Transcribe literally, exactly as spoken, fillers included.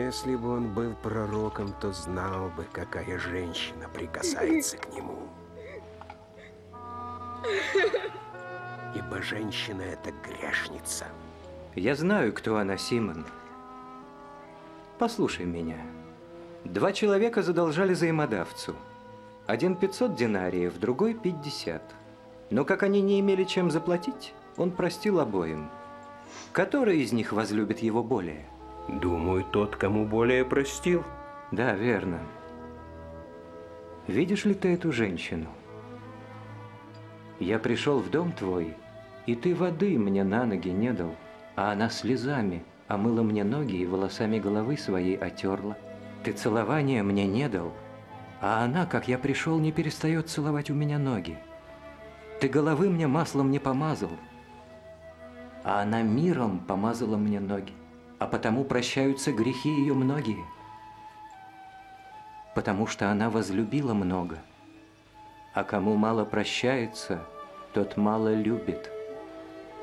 Если бы он был пророком, то знал бы, какая женщина прикасается к нему. Ибо женщина — это грешница. Я знаю, кто она, Симон. Послушай меня. Два человека задолжали взаимодавцу. Один пятьсот динариев, другой пятьдесят. Но как они не имели чем заплатить, он простил обоим. Который из них возлюбит его более? Думаю, тот, кому более простил. Да, верно. Видишь ли ты эту женщину? Я пришел в дом твой, и ты воды мне на ноги не дал, а она слезами омыла мне ноги и волосами головы своей отерла. Ты целования мне не дал, а она, как я пришел, не перестает целовать у меня ноги. Ты головы мне маслом не помазал, а она миром помазала мне ноги, а потому прощаются грехи ее многие, потому что она возлюбила много, а кому мало прощается, тот мало любит.